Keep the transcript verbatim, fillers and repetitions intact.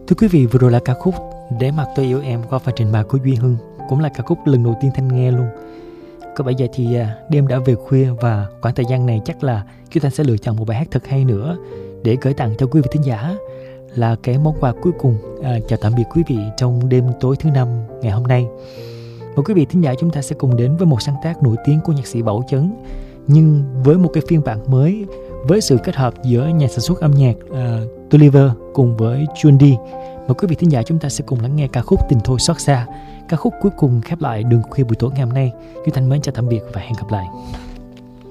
Thưa quý vị, vừa rồi là ca khúc Để Mặc Tôi Yêu Em qua phần trình bày của Duy Hưng, cũng là ca khúc lần đầu tiên Thanh nghe luôn. Có bây giờ thì đêm đã về khuya và khoảng thời gian này chắc là chúng ta sẽ lựa chọn một bài hát thật hay nữa để gửi tặng cho quý vị thính giả, là cái món quà cuối cùng à, chào tạm biệt quý vị trong đêm tối thứ năm ngày hôm nay. Mời quý vị thính giả chúng ta sẽ cùng đến với một sáng tác nổi tiếng của nhạc sĩ Bảo Chấn, nhưng với một cái phiên bản mới, với sự kết hợp giữa nhà sản xuất âm nhạc uh, Toliver cùng với Chundi. Mời quý vị thính giả chúng ta sẽ cùng lắng nghe ca khúc Tình Thôi Xót Xa, ca khúc cuối cùng khép lại đường khuya buổi tối ngày hôm nay. Duy Thanh mến chào tạm biệt và hẹn gặp lại.